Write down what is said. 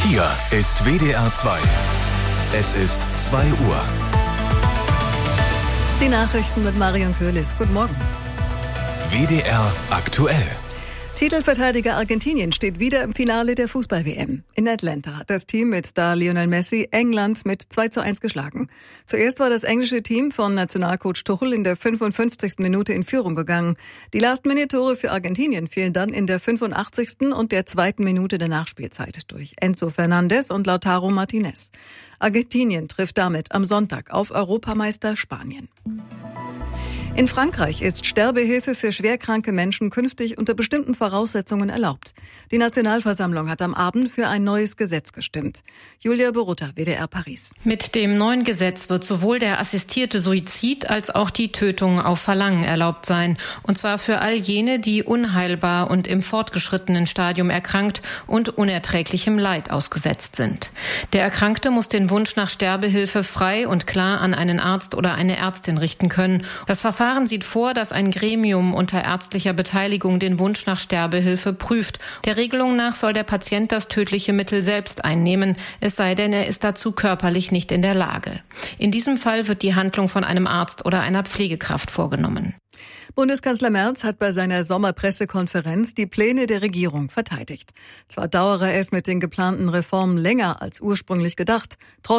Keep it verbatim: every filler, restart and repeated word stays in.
Hier ist W D R zwei. Es ist zwei Uhr. Die Nachrichten mit Marion Köhlis. Guten Morgen. W D R aktuell. Titelverteidiger Argentinien steht wieder im Finale der Fußball-W M. In Atlanta hat das Team mit Star Lionel Messi England mit zwei zu eins geschlagen. Zuerst war das englische Team von Nationalcoach Tuchel in der fünfundfünfzigsten Minute in Führung gegangen. Die Last-Minute-Tore für Argentinien fielen dann in der fünfundachtzigsten und der zweiten Minute der Nachspielzeit durch Enzo Fernandez und Lautaro Martinez. Argentinien trifft damit am Sonntag auf Europameister Spanien. In Frankreich ist Sterbehilfe für schwerkranke Menschen künftig unter bestimmten Voraussetzungen erlaubt. Die Nationalversammlung hat am Abend für ein neues Gesetz gestimmt. Julia Borutta, W D R Paris. Mit dem neuen Gesetz wird sowohl der assistierte Suizid als auch die Tötung auf Verlangen erlaubt sein. Und zwar für all jene, die unheilbar und im fortgeschrittenen Stadium erkrankt und unerträglichem Leid ausgesetzt sind. Der Erkrankte muss den Wunsch nach Sterbehilfe frei und klar an einen Arzt oder eine Ärztin richten können. Das Verfahren Das Verfahren sieht vor, dass ein Gremium unter ärztlicher Beteiligung den Wunsch nach Sterbehilfe prüft. Der Regelung nach soll der Patient das tödliche Mittel selbst einnehmen, es sei denn, er ist dazu körperlich nicht in der Lage. In diesem Fall wird die Handlung von einem Arzt oder einer Pflegekraft vorgenommen. Bundeskanzler Merz hat bei seiner Sommerpressekonferenz die Pläne der Regierung verteidigt. Zwar dauere es mit den geplanten Reformen länger als ursprünglich gedacht, trotzdem